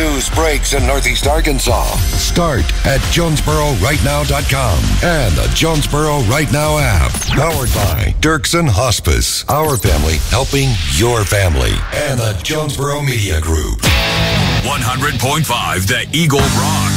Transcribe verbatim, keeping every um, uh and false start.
news breaks in Northeast Arkansas. Start at Jonesboro Right Now dot com and the Jonesboro Right Now app. Powered by Dirksen Hospice. Our family helping your family. And the Jonesboro Media Group. one hundred point five The Eagle Rock.